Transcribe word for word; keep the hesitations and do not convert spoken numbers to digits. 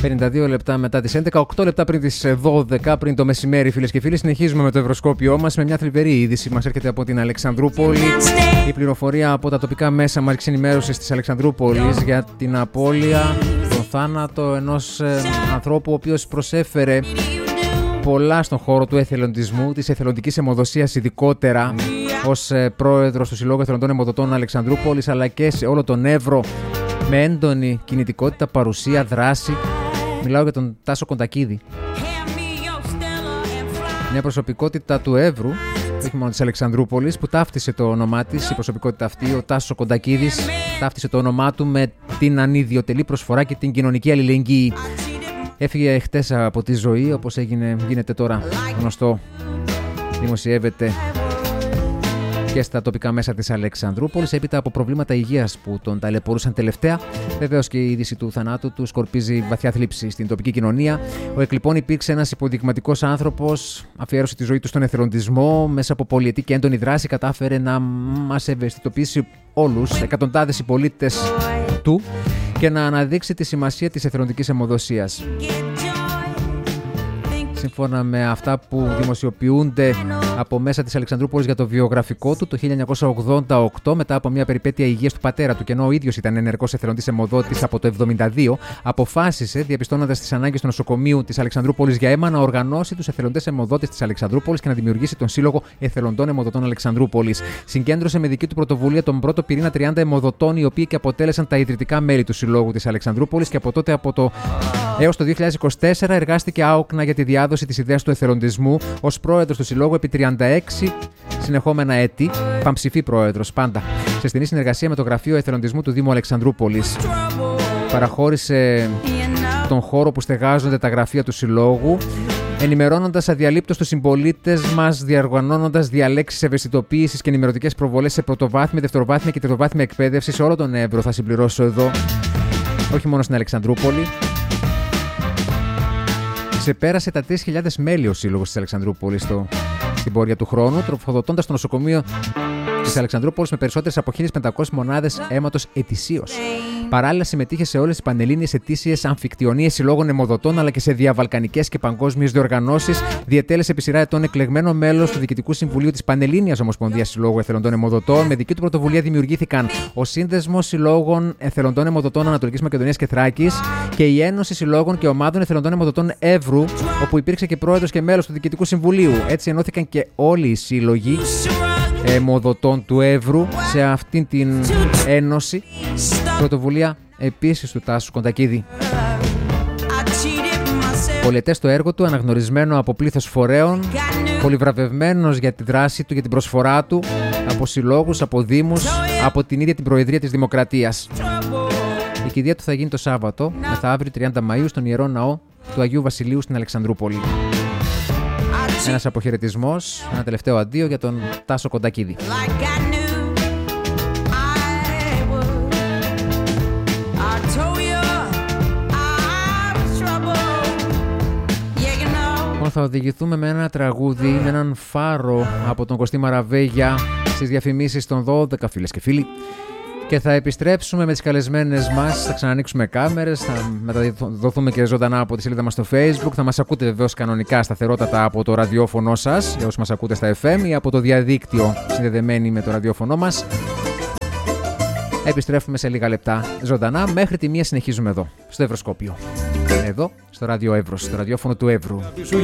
πενήντα δύο λεπτά μετά τις έντεκα, οκτώ λεπτά πριν τις δώδεκα, πριν το μεσημέρι, φίλες και φίλοι. Συνεχίζουμε με το ευρωσκόπιό μας με μια θλιβερή είδηση. Μας έρχεται από την Αλεξανδρούπολη. Η πληροφορία από τα τοπικά μέσα μαζικής ενημέρωσης της Αλεξανδρούπολης για την απώλεια, τον θάνατο ενός ε, ανθρώπου ο οποίος προσέφερε πολλά στον χώρο του εθελοντισμού, της εθελοντικής αιμοδοσίας ειδικότερα, ως ε, πρόεδρος του Συλλόγου Εθελοντών Αιμοδοτών Αλεξανδρούπολης, αλλά και σε όλο τον Εύρο, με έντονη κινητικότητα, παρουσία, δράση. Μιλάω για τον Τάσο Κοντακίδη. Μια προσωπικότητα του Εύρου, όχι μόνο της Αλεξανδρούπολης, που ταύτισε το όνομά της, η προσωπικότητα αυτή, ο Τάσος Κοντακίδης, ταύτισε το όνομά του με την ανιδιοτελή προσφορά και την κοινωνική αλληλεγγύη. Έφυγε χτες από τη ζωή, όπως έγινε, γίνεται τώρα γνωστό, δημοσιεύεται και στα τοπικά μέσα της Αλεξανδρούπολης, έπειτα από προβλήματα υγείας που τον ταλαιπωρούσαν τελευταία. Βεβαίως και η είδηση του θανάτου του σκορπίζει βαθιά θλίψη στην τοπική κοινωνία. Ο εκ λοιπόν υπήρξε ένας υποδειγματικός άνθρωπος, αφιέρωσε τη ζωή του στον εθελοντισμό, μέσα από πολυετή και έντονη δράση κατάφερε να μας ευαισθητοποιήσει όλους, εκατοντάδες οι πολίτες του, και να αναδείξει τη σημασία της εθελοντικής αιμοδοσίας. Σύμφωνα με αυτά που δημοσιοποιούνται από μέσα της Αλεξανδρούπολης για το βιογραφικό του, το χίλια εννιακόσια ογδόντα οκτώ, μετά από μια περιπέτεια υγείας του πατέρα του, και ενώ ο ίδιος ήταν ενεργός εθελοντής αιμοδότης από το εβδομήντα δύο, αποφάσισε, διαπιστώνοντας τις ανάγκες του νοσοκομείου της Αλεξανδρούπολης για αίμα, να οργανώσει τους εθελοντές αιμοδότες της Αλεξανδρούπολης και να δημιουργήσει τον Σύλλογο Εθελοντών Αιμοδοτών Αλεξανδρούπολης. Συγκέντρωσε με δική του πρωτοβουλία τον πρώτο πυρήνα τριάντα αιμοδοτών, οι οποίοι και αποτέλεσαν τα ιδρυτικά μέλη του Συλλόγου της Αλεξανδρούπολης, και από τότε από το... έως το δύο χιλιάδες είκοσι τέσσερα εργάστηκε άοκνα για τη διάδοση της ιδέας του εθελοντισμού ως πρόεδρος του Συλλόγου επί τριάντα έξι συνεχόμενα έτη, πανψηφί πρόεδρος πάντα, σε στενή συνεργασία με το Γραφείο Εθελοντισμού του Δήμου Αλεξανδρούπολης. Παραχώρησε τον χώρο που στεγάζονται τα γραφεία του Συλλόγου, ενημερώνοντας αδιαλείπτως τους συμπολίτες μας, διοργανώνοντας διαλέξεις ευαισθητοποίησης και ενημερωτικές προβολές σε πρωτοβάθμια, δευτεροβάθμια και τριτοβάθμια εκπαίδευση σε όλο τον Εύρο, θα συμπληρώσω εδώ, όχι μόνο στην Αλεξανδρούπολη. Ξεπέρασε τα τρεις χιλιάδες μέλη ο Σύλλογος της Αλεξανδρούπολης στο, στην πορεία του χρόνου, τροφοδοτώντας το νοσοκομείο της Αλεξανδρούπολης με περισσότερες από χίλιες πεντακόσιες μονάδες αίματος ετησίως. Παράλληλα, συμμετείχε σε όλες τις πανελλήνιες ετήσιες αμφικτιονίες συλλόγων αιμοδοτών, αλλά και σε διαβαλκανικές και παγκόσμιες διοργανώσεις. Διετέλεσε επί σειρά ετών εκλεγμένο μέλος του Διοικητικού Συμβουλίου της Πανελλήνιας Ομοσπονδίας Συλλόγου Εθελοντών Αιμοδοτών. Με δική του πρωτοβουλία δημιουργήθηκαν ο Σύνδεσμος Συλλόγων Εθελοντών Αιμοδοτών Ανατολικής Μακεδονίας και Θράκης και η Ένωση Συλλόγων και Ομάδων Εθελοντών Αιμοδοτών Εύρου, όπου υπήρξε και πρόεδρος και μέλος του Διοικητικού Συμβουλίου. Έτσι ενώθηκαν και όλοι οι σύλλογοι αιμοδοτών του Εύρου σε αυτήν την ένωση, πρωτοβουλία επίσης του Τάσου Κοντακίδη. Πολυετές το έργο του, αναγνωρισμένο από πλήθος φορέων, πολυβραβευμένος για τη δράση του, για την προσφορά του, από συλλόγους, από δήμους, από την ίδια την Προεδρία της Δημοκρατίας. Η κηδεία του θα γίνει το Σάββατο, μεθαύριο τριάντα Μαΐου, στον Ιερό Ναό του Αγίου Βασιλείου στην Αλεξανδρούπολη. Ένας αποχαιρετισμός, ένα τελευταίο αντίο για τον Τάσο Κοντακίδη. Θα οδηγηθούμε με ένα τραγούδι, με έναν φάρο από τον Κωστή Μαραβέγια στις διαφημίσεις των δώδεκα, φίλες και φίλοι. Και θα επιστρέψουμε με τις καλεσμένες μας, θα ξανανοίξουμε κάμερες, θα μεταδοθούμε και ζωντανά από τη σελίδα μας στο Facebook. Θα μας ακούτε βεβαίως κανονικά, σταθερότατα από το ραδιόφωνο σας, για όσους μας ακούτε στα εφ εμ ή από το διαδίκτυο συνδεδεμένοι με το ραδιόφωνο μας. Επιστρέφουμε σε λίγα λεπτά ζωντανά, μέχρι τη μία συνεχίζουμε εδώ, στο Ευρωσκόπιο. Εδώ, στο Ράδιο Εύρος, στο ραδιόφωνο του Εύρου.